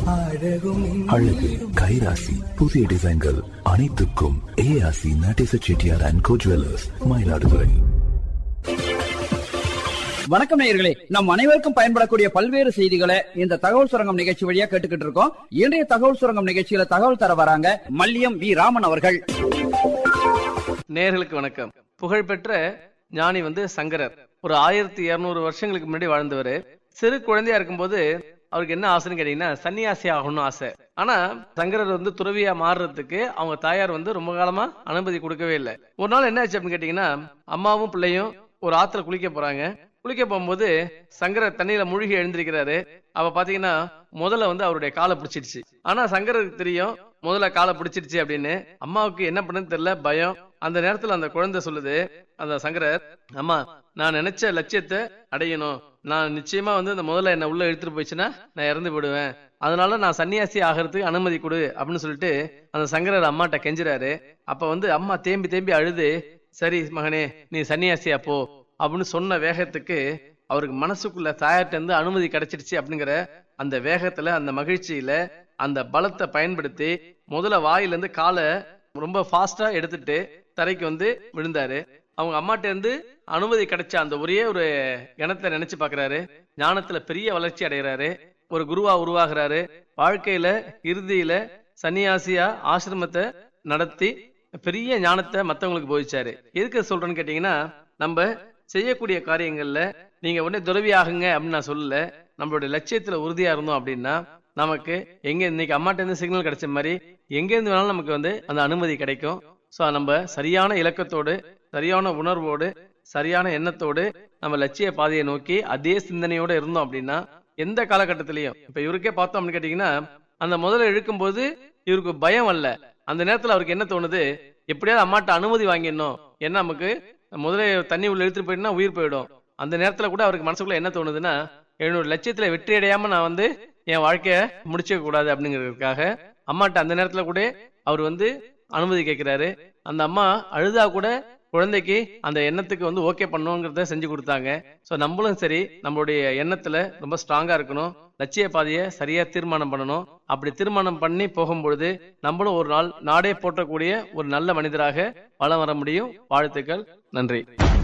அழகு கைராசி புதிய டிசைன்கள் அனைத்துக்கும் ஏஆசி Natesa Chettiar and go jewellers, Mayiladuthurai. வணக்கம் நேயர்களே, நம் அனைவருக்கும் பயன்படக்கூடிய பல்வேறு செய்திகளை இந்த தகவல் சுரங்கம் நிகழ்ச்சி வழியா கேட்டுக்கிட்டு இருக்கோம். இன்றைய தகவல் சுரங்கம் நிகழ்ச்சியில தகவல் தர வராங்க மல்லியம் வி ராமன் அவர்கள். நேயர்களுக்கு வணக்கம். புகழ்பெற்ற ஞானி சங்கரர் ஒரு 1200 வருஷங்களுக்கு முன்னாடி வாழ்ந்தவர். சிறு குழந்தையா இருக்கும்போது அவருக்கு என்ன ஆசைன்னு கேட்டீங்கன்னா சன்னியாசி ஆகணும்னு ஆசை. ஆனா சங்கரர் துறவியா மாறுறதுக்கு அவங்க தாயார் ரொம்ப காலமா அனுமதி கொடுக்கவே இல்லை. ஒரு நாள் என்ன ஆச்சு அப்படின்னு கேட்டீங்கன்னா, அம்மாவும் பிள்ளையும் ஒரு ஆத்துல குளிக்க போறாங்க. குளிக்க போகும்போது சங்கரர் தண்ணியில மூழ்கி எழுந்திருக்கிறாரு. அவ பாத்தீங்கன்னா முதல்ல அவருடைய காலை பிடிச்சிடுச்சு. ஆனா சங்கருக்கு தெரியும் முதல்ல காலை பிடிச்சிடுச்சு அப்படின்னு. அம்மாவுக்கு என்ன பண்ணு தெரியல, பயம். அந்த நேரத்துல அந்த குழந்தை சொல்லுது, அந்த சங்கரர், அம்மா நான் நினைச்ச லட்சியத்தை அடையணும், நான் நிச்சயமா இந்த முதல்ல என்ன உள்ள எடுத்துட்டு போயிடுச்சுன்னா நான் இறந்து விடுவேன், அதனால நான் சன்னியாசி ஆகிறதுக்கு அனுமதி கொடு அப்படின்னு சொல்லிட்டு அந்த சங்கரர் அம்மாட்ட கெஞ்சுறாரு. அப்ப அம்மா தேம்பி தேம்பி அழுது, சரி மகனே நீ சன்னியாசியா போ அப்படின்னு சொன்ன வேகத்துக்கு அவருக்கு மனசுக்குள்ள தாயார்ட்ட இருந்து அனுமதி கிடைச்சிடுச்சு அப்படிங்கிற அந்த வேகத்துல, அந்த மகிழ்ச்சியில, அந்த பலத்தை பயன்படுத்தி முதல்ல வாயிலிருந்து காலை ரொம்ப ஃபாஸ்டா எடுத்துட்டு தரைக்கு விழுந்தாரு. அவங்க அம்மாட்ட இருந்து அனுமதி கிடைச்ச அந்த ஒரே ஒரு கணத்தை நினைச்சு பாக்குறாரு. ஞானத்துல பெரிய வளர்ச்சி அடைகிறாரு, ஒரு குருவா உருவாகிறாரு. வாழ்க்கையில இறுதியில சன்னியாசியா ஆசிரமத்தை நடத்தி பெரிய ஞானத்தை மத்தவங்களுக்கு போதிச்சாரு. எதுக்கு சொல்றேன்னு கேட்டீங்கன்னா, நம்ம செய்யக்கூடிய காரியங்கள்ல நீங்க உடனே துறவி ஆகுங்க அப்படின்னு நான் சொல்லல. நம்மளுடைய லட்சியத்துல உறுதியா இருந்தோம் அப்படின்னா நமக்கு எங்க இன்னைக்கு அம்மாட்ட இருந்து சிக்னல் கிடைச்ச மாதிரி எங்க இருந்து வேணாலும் நமக்கு அந்த அனுமதி கிடைக்கும். சோ நம்ம சரியான இலக்கத்தோடு, சரியான உணர்வோடு, சரியான எண்ணத்தோடு நம்ம லட்சிய பாதையை நோக்கி அதே சிந்தனையோட இருந்தோம் அப்படின்னா எந்த காலகட்டத்திலையும், இப்ப இவருக்கே பார்த்தோம் அப்படின்னு கேட்டீங்கன்னா, அந்த முதல்ல இழுக்கும் போது இவருக்கு பயம் அல்ல. அந்த நேரத்துல அவருக்கு என்ன தோணுது, எப்படியாவது அம்மாட்ட அனுமதி வாங்கிடணும், ஏன்னா நமக்கு முதல்ல தண்ணி உள்ள இழுத்துட்டு போயிட்டுனா உயிர் போயிடும். அந்த நேரத்துல கூட அவருக்கு மனசுக்குள்ள என்ன தோணுதுன்னா, என்னோட லட்சியத்துல வெற்றி அடையாம நான் என் வாழ்க்கைய முடிச்சுக்க கூடாது அப்படிங்கிறதுக்காக அம்மாட்ட அந்த நேரத்துல கூட அவர் அனுமதி கேட்கிறாரு. அந்த அம்மா அழுதா கூட குழந்தைக்கு அந்த எண்ணத்துக்கு ஓகே பண்ணுங்கிறத செஞ்சு கொடுத்தாங்க. சோ நம்மளும் சரி, நம்மளுடைய எண்ணத்துல ரொம்ப ஸ்ட்ராங்கா இருக்கணும், லட்சிய பாதையை சரியா தீர்மானம் பண்ணணும். அப்படி தீர்மானம் பண்ணி போகும்பொழுது நம்மளும் ஒரு நாள் நாடே போற்றக்கூடிய ஒரு நல்ல மனிதராக வளம் வர முடியும். வாழ்த்துக்கள், நன்றி.